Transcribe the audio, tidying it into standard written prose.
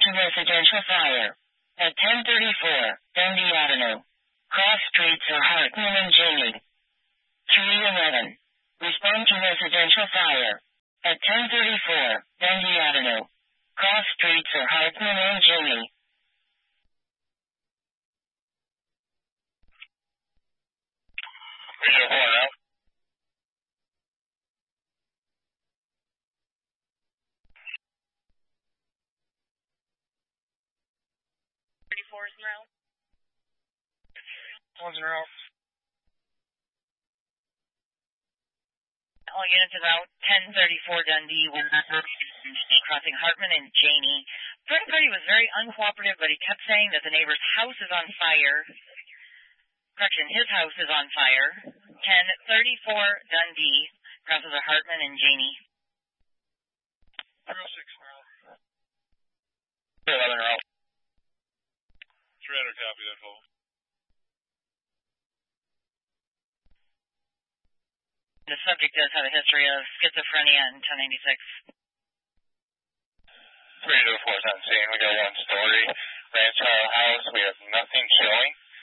to residential fire at 1034 Dundee Avenue. Cross streets are Hartman and Jamie. 311. Respond to residential fire at 1034 Dundee Avenue. Cross streets are Hartman and Jamie. Visual 4 now. One's en route. All units about 1034 Dundee, crossing Hartman and Janey. Third party was very uncooperative, but he kept saying that the neighbor's house is on fire. Correction, his house is on fire. 1034 Dundee, crosses the Hartman and Janey. 306 en route. 311 route. 300 copy that, folks. The subject does have a history of schizophrenia in 1096. 304 is on scene. We got one story ranch style house. We have nothing showing.